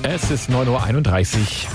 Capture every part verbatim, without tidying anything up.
Es ist neun Uhr einunddreißig.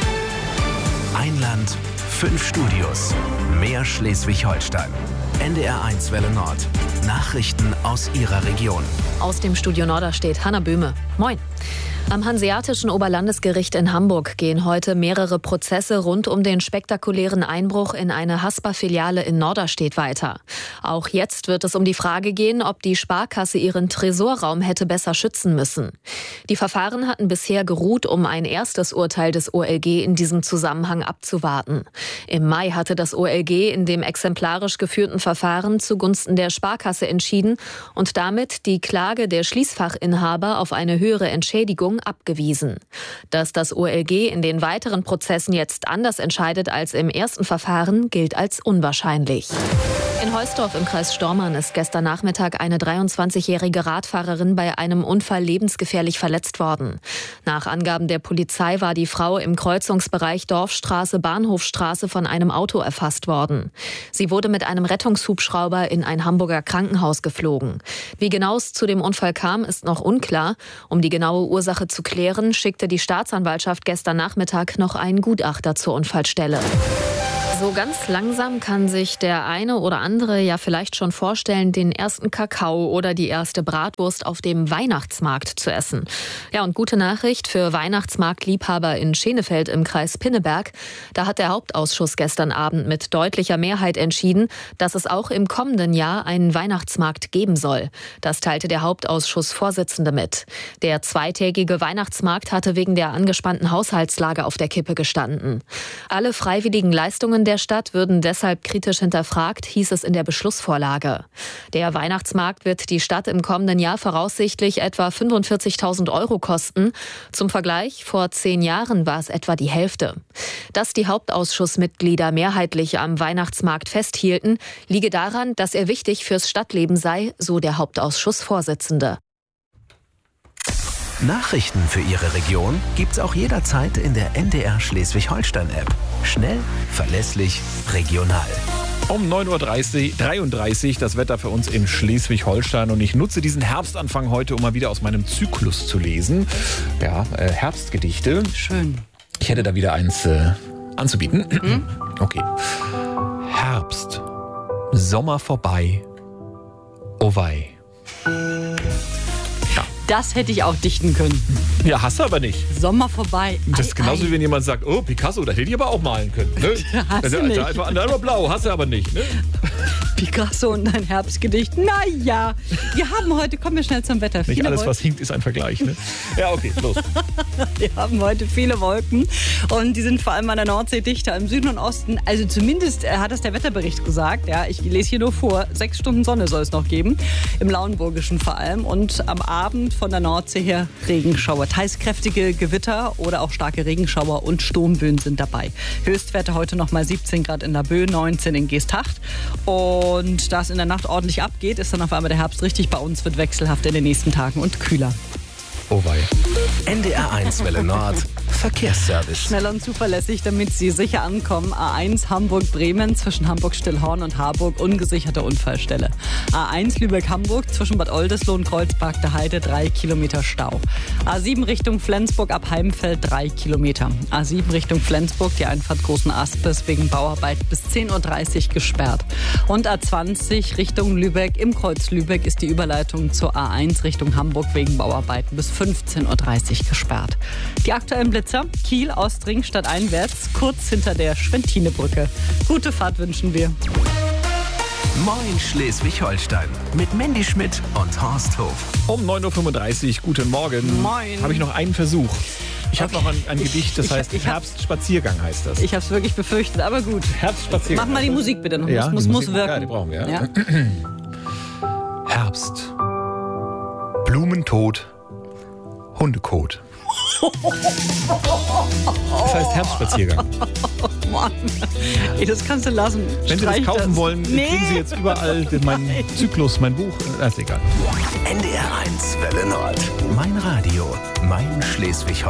Ein Land, fünf Studios, mehr Schleswig-Holstein. N D R eins Welle Nord. Nachrichten aus Ihrer Region. Aus dem Studio Norderstedt, Hanna Böhme. Moin. Am Hanseatischen Oberlandesgericht in Hamburg gehen heute mehrere Prozesse rund um den spektakulären Einbruch in eine Haspa-Filiale in Norderstedt weiter. Auch jetzt wird es um die Frage gehen, ob die Sparkasse ihren Tresorraum hätte besser schützen müssen. Die Verfahren hatten bisher geruht, um ein erstes Urteil des O L G in diesem Zusammenhang abzuwarten. Im Mai hatte das O L G in dem exemplarisch geführten Verfahren zugunsten der Sparkasse entschieden und damit die Klage der Schließfachinhaber auf eine höhere Entschädigung abgewiesen. Dass das O L G in den weiteren Prozessen jetzt anders entscheidet als im ersten Verfahren, gilt als unwahrscheinlich. In Heusdorf im Kreis Stormarn ist gestern Nachmittag eine dreiundzwanzigjährige Radfahrerin bei einem Unfall lebensgefährlich verletzt worden. Nach Angaben der Polizei war die Frau im Kreuzungsbereich Dorfstraße-Bahnhofstraße von einem Auto erfasst worden. Sie wurde mit einem Rettungshubschrauber in ein Hamburger Krankenhaus geflogen. Wie genau es zu dem Unfall kam, ist noch unklar. Um die genaue Ursache zu klären, schickte die Staatsanwaltschaft gestern Nachmittag noch einen Gutachter zur Unfallstelle. So ganz langsam kann sich der eine oder andere ja vielleicht schon vorstellen, den ersten Kakao oder die erste Bratwurst auf dem Weihnachtsmarkt zu essen. Ja, und gute Nachricht für Weihnachtsmarktliebhaber in Schenefeld im Kreis Pinneberg. Da hat der Hauptausschuss gestern Abend mit deutlicher Mehrheit entschieden, dass es auch im kommenden Jahr einen Weihnachtsmarkt geben soll. Das teilte der Hauptausschussvorsitzende mit. Der zweitägige Weihnachtsmarkt hatte wegen der angespannten Haushaltslage auf der Kippe gestanden. Alle freiwilligen Leistungen der Der Stadt würden deshalb kritisch hinterfragt, hieß es in der Beschlussvorlage. Der Weihnachtsmarkt wird die Stadt im kommenden Jahr voraussichtlich etwa fünfundvierzigtausend Euro kosten. Zum Vergleich, vor zehn Jahren war es etwa die Hälfte. Dass die Hauptausschussmitglieder mehrheitlich am Weihnachtsmarkt festhielten, liege daran, dass er wichtig fürs Stadtleben sei, so der Hauptausschussvorsitzende. Nachrichten für Ihre Region gibt's auch jederzeit in der N D R Schleswig-Holstein-App. Schnell, verlässlich, regional. Um neun Uhr dreiunddreißig das Wetter für uns in Schleswig-Holstein. Und ich nutze diesen Herbstanfang heute, um mal wieder aus meinem Zyklus zu lesen. Ja, äh, Herbstgedichte. Schön. Ich hätte da wieder eins äh, anzubieten. Mhm. Okay. Herbst. Sommer vorbei. Oh wei. Das hätte ich auch dichten können. Ja, hast du aber nicht. Sommer vorbei. Das ist genauso, wie wenn jemand sagt, oh, Picasso, das hätte ich aber auch malen können. Ne? Hast das du nicht. Einfach, einfach blau, hast du aber nicht. Ne? Picasso und ein Herbstgedicht. Naja, wir haben heute, kommen wir schnell zum Wetter. Nicht viele alles, Wolken. was hinkt, ist ein Vergleich. Ne? Ja, okay, los. Wir haben heute viele Wolken und die sind vor allem an der Nordsee dichter im Süden und Osten. Also zumindest äh, hat es der Wetterbericht gesagt. Ja, ich lese hier nur vor. Sechs Stunden Sonne soll es noch geben. Im Lauenburgischen vor allem. Und am Abend von der Nordsee her Regenschauer. Teils kräftige Gewitter oder auch starke Regenschauer und Sturmböen sind dabei. Höchstwerte heute noch mal siebzehn Grad in der Böe, neunzehn in Geesthacht. Und da es in der Nacht ordentlich abgeht, ist dann auf einmal der Herbst richtig bei uns, wird wechselhaft in den nächsten Tagen und kühler. Oh wei. N D R eins Welle Nord. Verkehrsservice. Schnell und zuverlässig, damit Sie sicher ankommen. A eins Hamburg-Bremen zwischen Hamburg-Stillhorn und Harburg, ungesicherte Unfallstelle. A eins Lübeck-Hamburg zwischen Bad Oldesloe und Kreuzberg der Heide, drei Kilometer Stau. A sieben Richtung Flensburg ab Heimfeld, drei Kilometer. A sieben Richtung Flensburg, die Einfahrt Großen Aspes wegen Bauarbeit bis zehn Uhr dreißig gesperrt. Und A zwanzig Richtung Lübeck, im Kreuz Lübeck ist die Überleitung zur A eins Richtung Hamburg wegen Bauarbeiten bis fünfzehn Uhr dreißig gesperrt. Die aktuellen Blitzer, Kiel, Ostring, stadteinwärts, kurz hinter der Schwentinebrücke. Gute Fahrt wünschen wir. Moin Schleswig-Holstein mit Mandy Schmidt und Horst Hof. Um neun Uhr fünfunddreißig, guten Morgen. Moin. Habe ich noch einen Versuch. Ich habe noch ein, ein Gedicht, das ich, heißt ich hab, Herbstspaziergang heißt das. Ich habe es wirklich befürchtet, aber gut. Herbstspaziergang. Mach mal die Musik bitte noch. Ja, muss, die muss Musik, wirken. Ja, die brauchen wir. Ja? Herbst. Blumentod. Hundekot. Das heißt Herbstspaziergang. Mann, ey, das kannst du lassen. Wenn Sie das Streich kaufen das. wollen, Nee. kriegen Sie jetzt überall meinen Zyklus, mein Buch. Das ist egal. N D R eins Welle Nord. Mein Radio, mein Schleswig-Holstein.